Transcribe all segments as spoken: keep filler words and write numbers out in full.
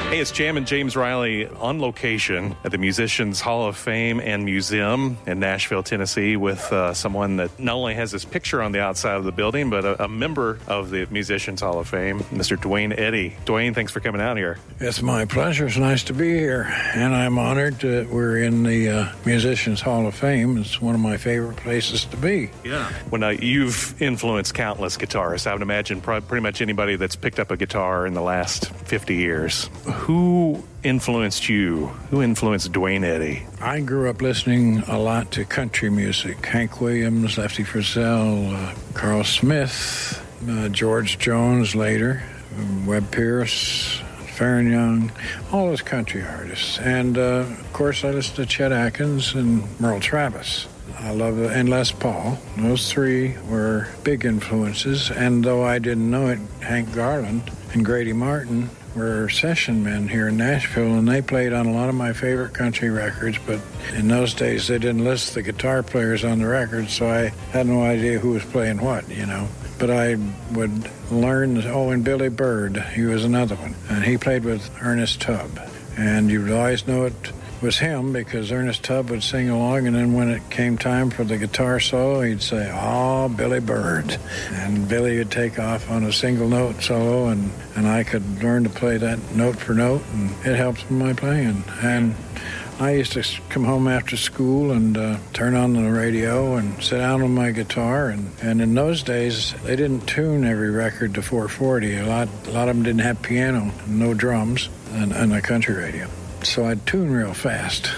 Hey, it's Jam and James Riley on location at the Musicians Hall of Fame and Museum in Nashville, Tennessee, with uh, someone that not only has his picture on the outside of the building, but a, a member of the Musicians Hall of Fame, Mister Duane Eddy. Duane, thanks for coming out here. It's my pleasure. It's nice to be here, and I'm honored that we're in the uh, Musicians Hall of Fame. It's one of my favorite places to be. Yeah. Well, now, you've influenced countless guitarists. I would imagine probably pretty much anybody that's picked up a guitar in the last fifty years. Who influenced you? Who influenced Duane Eddy? I grew up listening a lot to country music. Hank Williams, Lefty Frizzell, uh, Carl Smith, uh, George Jones later, Webb Pierce, Farron Young, all those country artists. And, uh, of course, I listened to Chet Atkins and Merle Travis. I love it, and Les Paul. Those three were big influences. And though I didn't know it, Hank Garland and Grady Martin were session men here in Nashville, and they played on a lot of my favorite country records, but in those days they didn't list the guitar players on the records, so I had no idea who was playing what, you know. But I would learn, oh, and Billy Byrd, he was another one, and he played with Ernest Tubb, and you'd always know it was him because Ernest Tubb would sing along, and then when it came time for the guitar solo, he'd say, "Oh, Billy Byrd," and Billy would take off on a single note solo, and, and I could learn to play that note for note, and it helped with my playing. And I used to come home after school and uh, turn on the radio and sit down on my guitar, and, and in those days they didn't tune every record to four forty. A lot, a lot of them didn't have piano, no drums, and, and a country radio. So I'd tune real fast.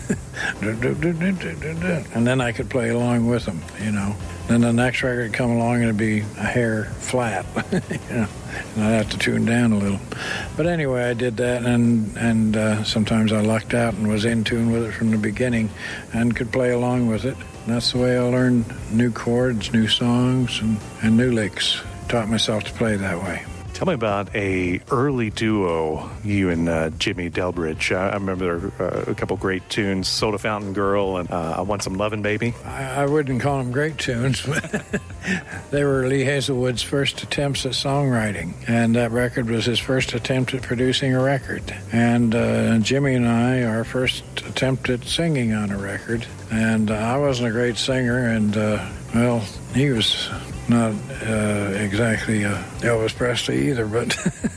And then I could play along with them, you know. Then the next record would come along and it'd be a hair flat, you know. And I'd have to tune down a little. But anyway, I did that, and, and uh, sometimes I lucked out and was in tune with it from the beginning and could play along with it. And that's the way I learned new chords, new songs, and, and new licks. Taught myself to play that way. Tell me about a early duo, you and uh, Jimmy Delbridge. Uh, I remember uh, a couple great tunes, Soda Fountain Girl and uh, I Want Some Lovin' Baby. I, I wouldn't call them great tunes, but they were Lee Hazelwood's first attempts at songwriting, and that record was his first attempt at producing a record. And uh, Jimmy and I, our first attempt at singing on a record, and uh, I wasn't a great singer, and, uh, well, he was not uh, exactly uh, Elvis Presley either, but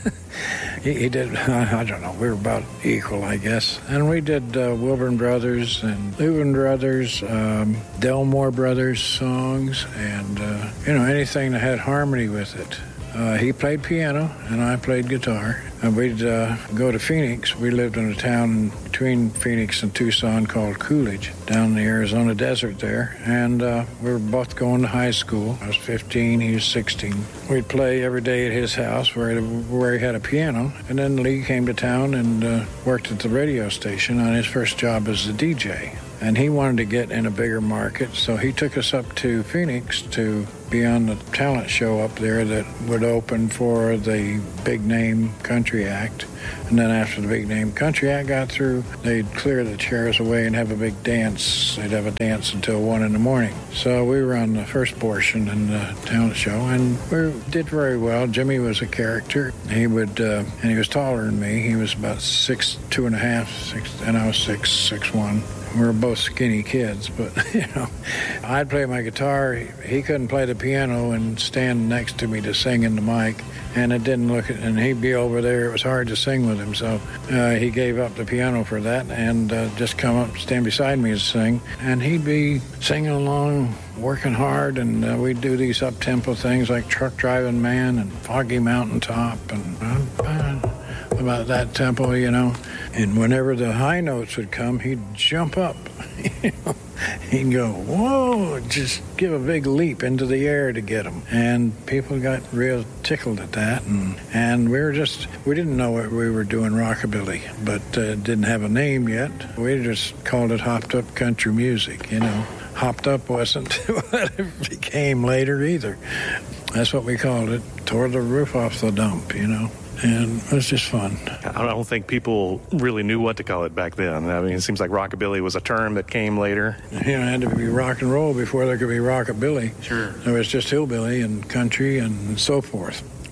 he, he did, I, I don't know, we were about equal, I guess. And we did uh, Wilburn Brothers and Louvin Brothers, um, Delmore Brothers songs, and, uh, you know, anything that had harmony with it. Uh, he played piano, and I played guitar. And we'd uh, go to Phoenix. We lived in a town between Phoenix and Tucson called Coolidge, down in the Arizona desert there. And uh, we were both going to high school. I was fifteen, he was sixteen. We'd play every day at his house where, where he had a piano. And then Lee came to town and uh, worked at the radio station on his first job as a D J. And he wanted to get in a bigger market, so he took us up to Phoenix to be on the talent show up there that would open for the Big Name Country Act. And then after the Big Name Country Act got through, they'd clear the chairs away and have a big dance. They'd have a dance until one in the morning. So we were on the first portion in the talent show, and we did very well. Jimmy was a character. He would, uh, and he was taller than me. He was about six, two and a half, six, and I was six, six, one. We were both skinny kids, but, you know, I'd play my guitar. He couldn't play the piano and stand next to me to sing in the mic, and it didn't look, and he'd be over there. It was hard to sing with him, so uh, he gave up the piano for that and uh, just come up, stand beside me and sing, and he'd be singing along, working hard, and uh, we'd do these up-tempo things like Truck Driving Man and Foggy Mountaintop and uh, about that tempo, you know. And whenever the high notes would come, he'd jump up, you know. He'd go, whoa, just give a big leap into the air to get them. And people got real tickled at that. And, and we were just, we didn't know what we were doing rockabilly, but uh, didn't have a name yet. We just called it hopped up country music, you know. Hopped up wasn't what it became later either. That's what we called it. Tore the roof off the dump, you know. And it was just fun. I don't think people really knew what to call it back then. I mean, it seems like rockabilly was a term that came later. You know, it had to be rock and roll before there could be rockabilly. Sure. There was just hillbilly and country and so forth.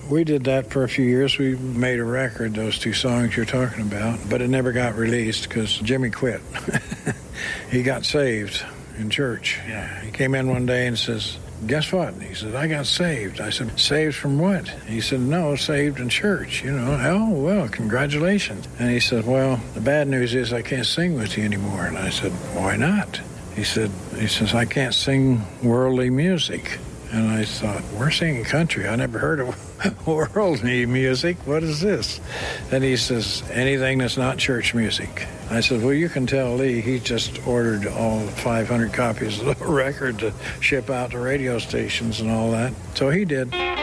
we did that for a few years. We made a record, those two songs you're talking about, but it never got released because Jimmy quit. He got saved in church. Yeah. He came in one day and says, guess what? He said, I got saved. I said, saved from what? He said, no, saved in church. You know, oh, well, congratulations. And he said, well, the bad news is I can't sing with you anymore. And I said, why not? He said, he says, I can't sing worldly music. And I thought, we're singing country. I never heard of worldly music. What is this? And he says, anything that's not church music. I said, well, you can tell Lee he just ordered all five hundred copies of the record to ship out to radio stations and all that. So he did.